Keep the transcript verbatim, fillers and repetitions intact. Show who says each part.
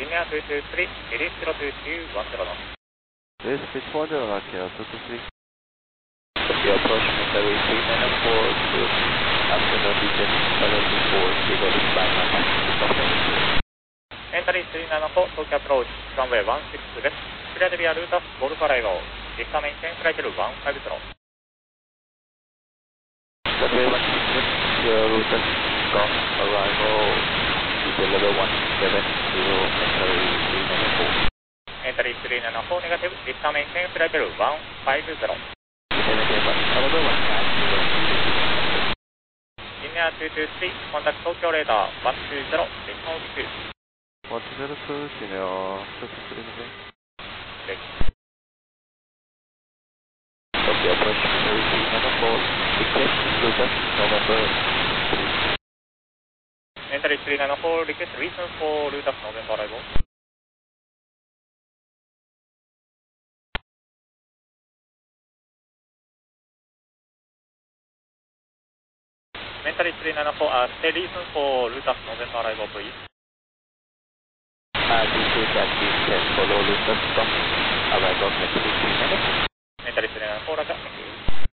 Speaker 1: Senior two two three, Philip zero two two one zero knots.
Speaker 2: This pitch four zero Nokia two two three.
Speaker 3: Tokyo approach military three nine four to afternoon descent seven four, zero by Mama,
Speaker 1: Entry three nine four, Tokyo approach, runway one six です。Philadelphia Lutas Golf Arrival, Victor maintain flight level one five zero.
Speaker 3: Runway one six, your Lutas Golf Arrival, descent level one seven zero, entry three nine four.
Speaker 1: Entry three nine four negative, Victor maintain flight level one five zero. Senior two two three, contact Tokyo radar one two zero, Victor two.
Speaker 2: one two zero two, Senior two two three.
Speaker 3: Tokyo approach military three nine four, request Lutas November.
Speaker 1: Entry three nine four, request reason for Lutas November arrival. Entry three nine four, uh, stay reason for Lutas November arrival, please.
Speaker 3: Uh, this is that we can follow Lutas from arrival next three minutes.
Speaker 1: Entry three nine four, roger. Thank you.